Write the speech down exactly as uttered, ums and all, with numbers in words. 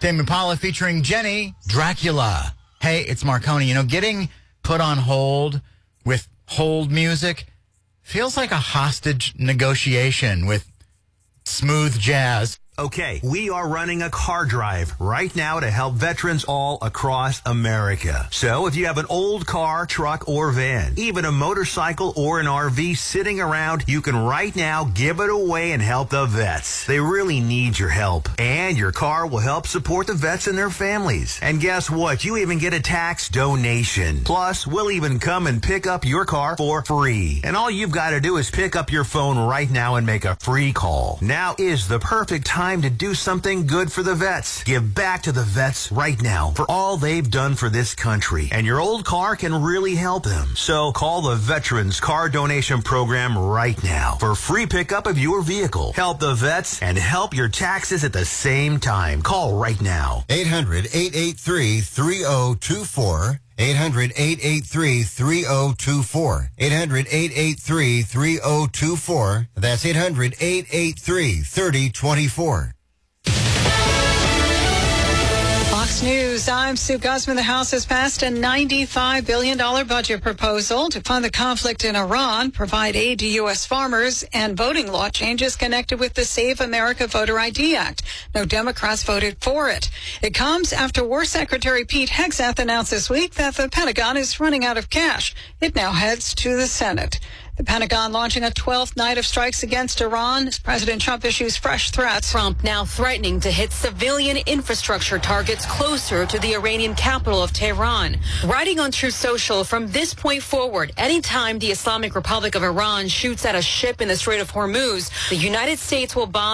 Tame Impala featuring Jenny, Dracula. Hey, it's Marconi. You know, getting put on hold with hold music feels like a hostage negotiation with smooth jazz. Okay, we are running a car drive right now to help veterans all across America. So if you have an old car, truck, or van, even a motorcycle or an R V sitting around, you can right now give it away and help the vets. They really need your help. And your car will help support the vets and their families. And guess what? You even get a tax donation. Plus, we'll even come and pick up your car for free. And all you've got to do is pick up your phone right now and make a free call. Now is the perfect time to do something good for the vets. Give back to the vets right now for all they've done for this country. And your old car can really help them. So call the Veterans Car Donation Program right now for free pickup of your vehicle. Help the vets and help your taxes at the same time. Call right now. eight hundred, eight eight three, three oh two four. eight hundred, eight eight three, three oh two four. eight hundred, eight eight three, three oh two four. That's eight hundred, eight eight three, three oh two four. Fox News, I'm Sue Guzman. The House has passed a ninety-five billion dollars budget proposal to fund the conflict in Iran, provide aid to U S farmers, and voting law changes connected with the Save America Voter I D Act. No Democrats voted for it. It comes after War Secretary Pete Hegseth announced this week that the Pentagon is running out of cash. It now heads to the Senate. The Pentagon launching a twelfth night of strikes against Iran as President Trump issues fresh threats. Trump now threatening to hit civilian infrastructure targets closer to the Iranian capital of Tehran. Writing on Truth Social, from this point forward, anytime the Islamic Republic of Iran shoots at a ship in the Strait of Hormuz, the United States will bomb